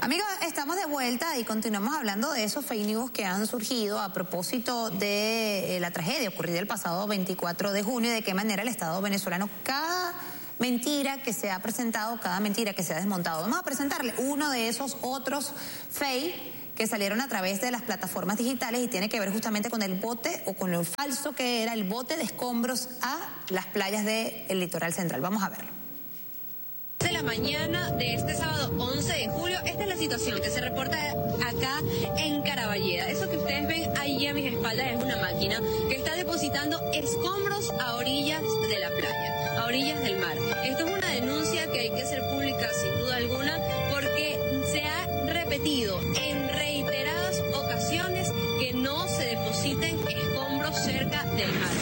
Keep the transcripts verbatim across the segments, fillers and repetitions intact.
Amigos, estamos de vuelta y continuamos hablando de esos fake news que han surgido a propósito de la tragedia ocurrida el pasado veinticuatro de junio y de qué manera el Estado venezolano, cada mentira que se ha presentado, cada mentira que se ha desmontado. Vamos a presentarle uno de esos otros fake que salieron a través de las plataformas digitales y tiene que ver justamente con el bote o con lo falso que era el bote de escombros a las playas del litoral central. Vamos a verlo. De la mañana de este sábado once de julio, esta es la situación que se reporta acá en Caraballeda. Eso que ustedes ven ahí a mis espaldas es una máquina que está depositando escombros a orillas de la playa, a orillas del mar. Esto es una denuncia que hay que hacer pública sin duda alguna porque se ha repetido en reiteradas ocasiones que no se depositen escombros cerca del mar.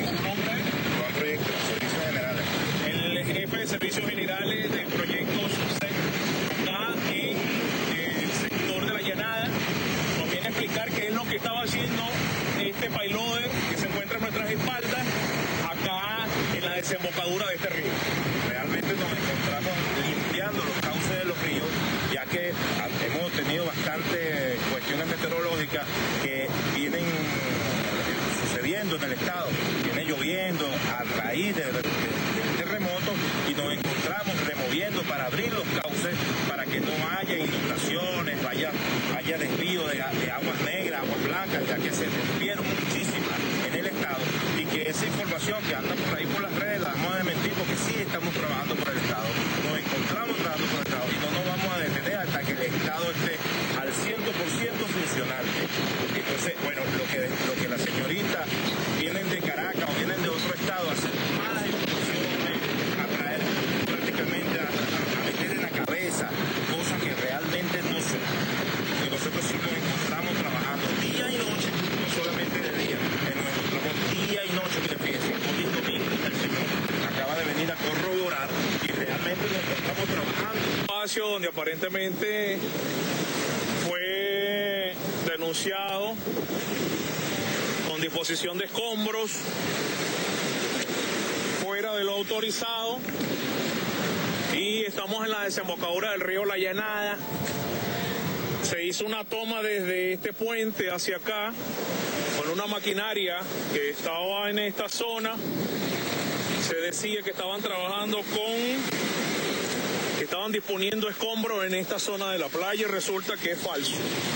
El jefe de servicios generales de proyectos acá en el sector de la Llanada nos viene a explicar qué es lo que estaba haciendo este payloader que se encuentra a nuestras espaldas acá en la desembocadura de este río. Realmente nos encontramos limpiando los cauces de los ríos, ya que hemos tenido bastantes cuestiones meteorológicas que vienen sucediendo en el estado. Viene lloviendo a raíz de, de, de terremotos y nos encontramos removiendo para abrir los cauces para que no haya inundaciones, vaya, haya desvío de, de aguas negras, aguas blancas, ya que se rompieron muchísimas en el estado y que esa información que anda por ahí por las redes la vamos a desmentir porque sí estamos trabajando por el estado, nos encontramos trabajando por el estado y no nos vamos a detener hasta que el estado esté al cien por ciento funcional. Porque entonces, bueno, lo que, lo que la señorita vienen de Caracas o vienen de otro estado a hacer malas informaciones, a traer prácticamente a, a meter en la cabeza cosas que realmente no son. Y nosotros sí nos encontramos trabajando día y noche, no solamente de día, nos encontramos día y noche, que fíjense, hoy es domingo, el Señor acaba de venir a corroborar y realmente nos encontramos trabajando. Un espacio donde aparentemente fue denunciado con disposición de escombros fuera de lo autorizado y estamos en la desembocadura del río La Llanada. Se hizo una toma desde este puente hacia acá con una maquinaria que estaba en esta zona. Se decía que estaban trabajando con que estaban disponiendo escombros en esta zona de la playa y resulta que es falso.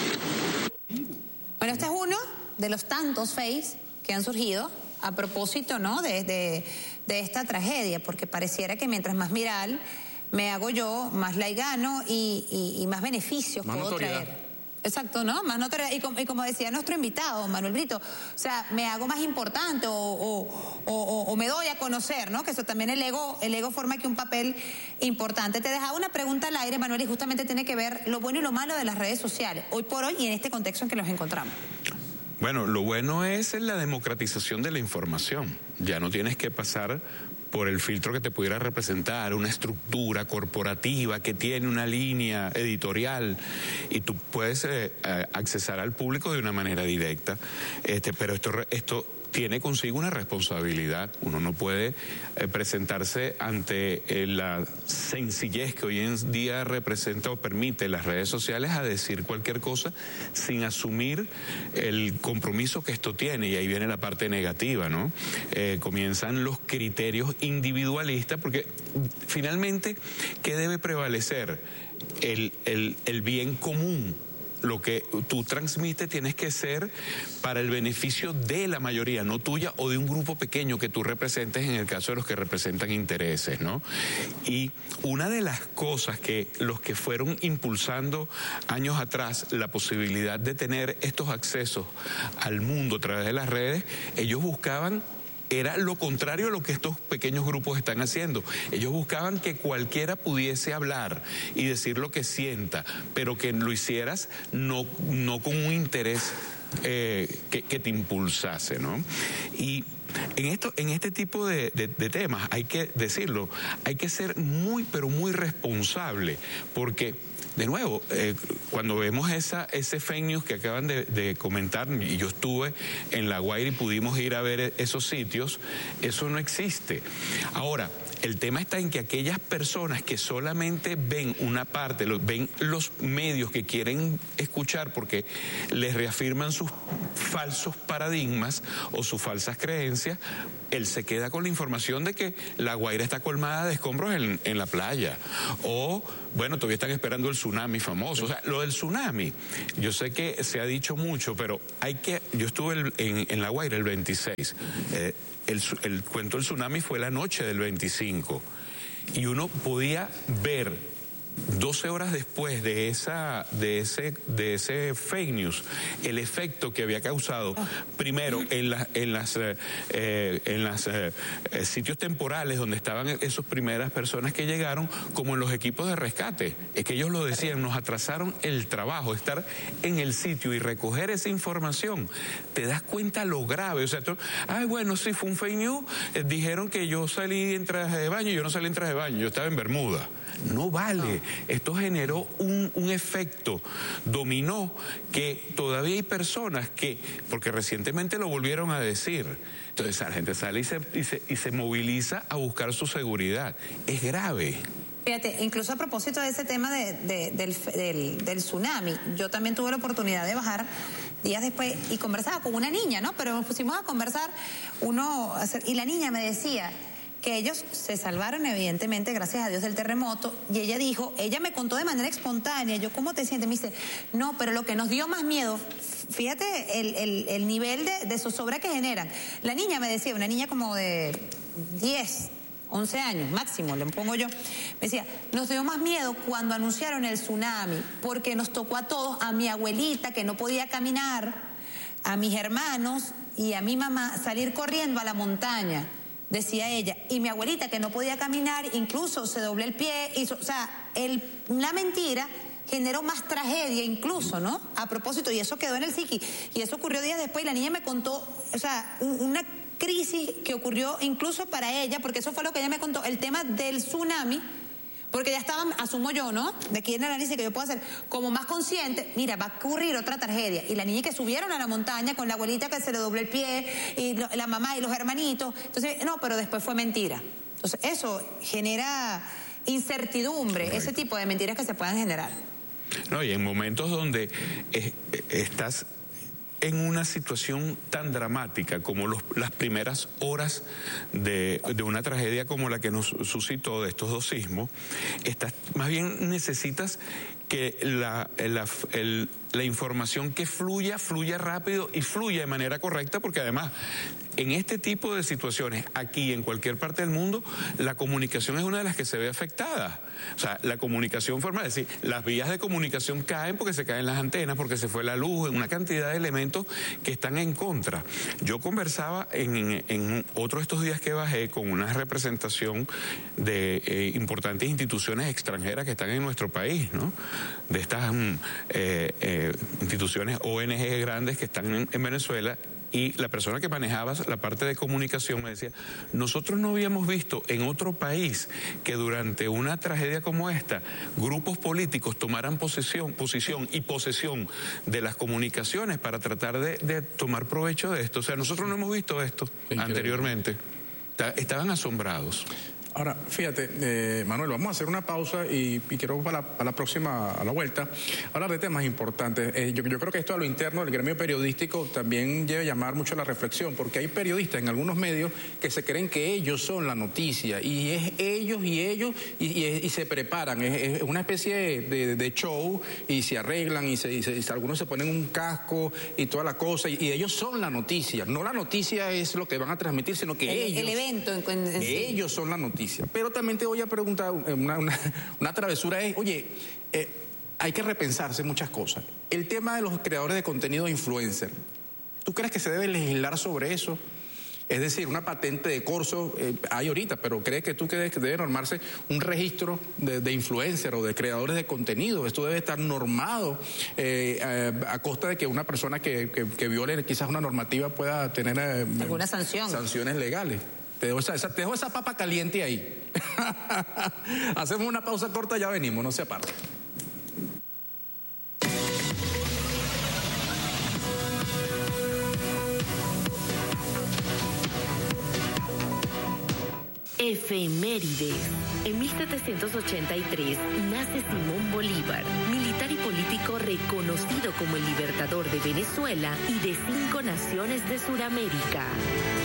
Bueno, este es uno de los tantos fakes que han surgido a propósito, ¿no?, de, de, de esta tragedia, porque pareciera que mientras más viral me hago yo, más like gano y, y, y más beneficios más puedo notoriedad. traer. Exacto, ¿no? Más notoriedad. Y como, y como decía nuestro invitado, Manuel Brito, o sea, me hago más importante o, o, o, o me doy a conocer, ¿no? Que eso también el ego, el ego forma aquí un papel importante. Te dejaba una pregunta al aire, Manuel, y justamente tiene que ver lo bueno y lo malo de las redes sociales, hoy por hoy y en este contexto en que nos encontramos. Bueno, lo bueno es la democratización de la información. Ya no tienes que pasar por el filtro que te pudiera representar una estructura corporativa que tiene una línea editorial y tú puedes eh, accesar al público de una manera directa. Este, pero esto, esto tiene consigo una responsabilidad. Uno no puede eh, presentarse ante eh, la sencillez que hoy en día representa o permite las redes sociales a decir cualquier cosa sin asumir el compromiso que esto tiene. Y ahí viene la parte negativa, ¿no? Eh, comienzan los criterios individualistas porque finalmente, ¿qué debe prevalecer? El, el, el bien común. Lo que tú transmites tienes que ser para el beneficio de la mayoría, no tuya o de un grupo pequeño que tú representes en el caso de los que representan intereses, ¿no? Y una de las cosas que los que fueron impulsando años atrás la posibilidad de tener estos accesos al mundo a través de las redes, ellos buscaban era lo contrario a lo que estos pequeños grupos están haciendo. Ellos buscaban que cualquiera pudiese hablar y decir lo que sienta, pero que lo hicieras no, no con un interés eh, que, que te impulsase, ¿no? Y en esto, en este tipo de, de, de temas, hay que decirlo, hay que ser muy, pero muy responsable, porque de nuevo, eh, cuando vemos esa, ese fake news que acaban de, de comentar, y yo estuve en La Guaira y pudimos ir a ver esos sitios, eso no existe. Ahora, El tema está en que aquellas personas que solamente ven una parte, lo, ven los medios que quieren escuchar porque les reafirman sus falsos paradigmas o sus falsas creencias, él se queda con la información de que La Guaira está colmada de escombros en, en la playa. O, bueno, todavía están esperando el tsunami famoso. O sea, lo del tsunami, yo sé que se ha dicho mucho, pero hay que... Yo estuve el, en, en La Guaira el veintiséis. Eh, el, el cuento del tsunami fue la noche del veinticinco. Y uno podía ver doce horas después de esa de ese de ese fake news el efecto que había causado primero en las en las eh, en las eh, sitios temporales donde estaban esas primeras personas que llegaron, como en los equipos de rescate. Es que ellos lo decían, nos atrasaron el trabajo, estar en el sitio y recoger esa información. Te das cuenta lo grave. O sea, tú, ay, bueno, sí, fue un fake news, eh, dijeron que yo salí en traje de baño, yo no salí en traje de baño, yo estaba en bermuda. No vale. Esto generó un, un efecto dominó que todavía hay personas que, porque recientemente lo volvieron a decir, entonces la gente sale y se, y se, y se moviliza a buscar su seguridad. Es grave. Fíjate, incluso a propósito de ese tema de, de, del, del, del tsunami, yo también tuve la oportunidad de bajar días después y conversaba con una niña, ¿no? Pero nos pusimos a conversar, uno, y la niña me decía que ellos se salvaron evidentemente, gracias a Dios, del terremoto, y ella dijo, ella me contó de manera espontánea, yo, ¿cómo te sientes? Me dice, no, pero lo que nos dio más miedo, fíjate el, el, el nivel de, de zozobra que generan. La niña me decía, una niña como de diez, once años, máximo, le pongo yo, me decía, nos dio más miedo cuando anunciaron el tsunami, porque nos tocó a todos, a mi abuelita que no podía caminar, a mis hermanos y a mi mamá, salir corriendo a la montaña. Decía ella, y mi abuelita que no podía caminar, incluso se dobló el pie, hizo, o sea, el, la mentira generó más tragedia incluso, ¿no? A propósito, y eso quedó en el psiqui, y eso ocurrió días después, y la niña me contó, o sea, un, una crisis que ocurrió incluso para ella, porque eso fue lo que ella me contó, el tema del tsunami, porque ya estaban, asumo yo, ¿no? De aquí en el análisis que yo puedo hacer, como más consciente, mira, va a ocurrir otra tragedia. Y la niña que subieron a la montaña con la abuelita que se le dobló el pie, y lo, la mamá y los hermanitos. Entonces, no, pero después fue mentira. Entonces, eso genera incertidumbre, Correcto. Ese tipo de mentiras que se puedan generar. No, y en momentos donde eh, estás en una situación tan dramática como los, las primeras horas de, de una tragedia como la que nos suscitó de estos dos sismos, estás, más bien necesitas que la, la, el, la información que fluya, fluya rápido y fluya de manera correcta, porque además en este tipo de situaciones, aquí en cualquier parte del mundo, la comunicación es una de las que se ve afectada. O sea, la comunicación formal, es decir, las vías de comunicación caen porque se caen las antenas, porque se fue la luz, en una cantidad de elementos que están en contra. Yo conversaba en, en otro de estos días que bajé con una representación de eh, importantes instituciones extranjeras que están en nuestro país, ¿no? De estas eh, eh, instituciones O N G grandes que están en, en Venezuela. Y la persona que manejaba la parte de comunicación me decía, nosotros no habíamos visto en otro país que durante una tragedia como esta, grupos políticos tomaran posesión, posición y posesión de las comunicaciones para tratar de, de tomar provecho de esto. O sea, nosotros no hemos visto esto Increíble. Anteriormente. Estaban asombrados. Ahora, fíjate, eh, Manuel, vamos a hacer una pausa y, y quiero para la, para la próxima, a la vuelta, hablar de temas importantes. Eh, yo, yo creo que esto a lo interno del gremio periodístico también debe llamar mucho la reflexión, porque hay periodistas en algunos medios que se creen que ellos son la noticia, y es ellos y ellos, y, y, y se preparan, es, es una especie de, de, de show, y se arreglan, y, se, y, se, y algunos se ponen un casco y toda la cosa, y, y ellos son la noticia. No la noticia es lo que van a transmitir, sino que el, ellos... El evento. En, en, en, ellos son la noticia. Pero también te voy a preguntar, una, una, una travesura es, oye, eh, hay que repensarse muchas cosas. El tema de los creadores de contenido influencer, ¿tú crees que se debe legislar sobre eso? Es decir, una patente de corso eh, hay ahorita, pero ¿crees que tú crees que debe normarse un registro de, de influencer o de creadores de contenido? Esto debe estar normado eh, a, a costa de que una persona que, que, que viole quizás una normativa pueda tener eh, alguna sanción, sanciones legales. Te dejo esa, esa, te dejo esa papa caliente ahí. Hacemos una pausa corta, ya venimos, no se aparte. Efemérides. En mil setecientos ochenta y tres nace Simón Bolívar, militar y político reconocido como el libertador de Venezuela y de cinco naciones de Sudamérica.